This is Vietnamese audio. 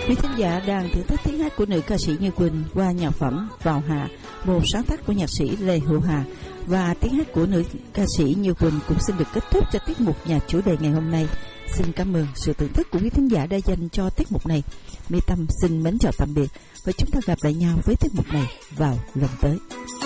Quý thính giả đang thưởng thức tiếng hát của nữ ca sĩ Như Quỳnh qua nhạc phẩm Vào Hạ, một sáng tác của nhạc sĩ Lê Hữu Hà. Và tiếng hát của nữ ca sĩ Như Quỳnh cũng xin được kết thúc cho tiết mục Nhạc Chủ Đề ngày hôm nay. Xin cảm ơn sự thưởng thức của quý thính giả đã dành cho tiết mục này. Mỹ Tâm xin mến chào tạm biệt và chúng ta gặp lại nhau với tiết mục này vào lần tới.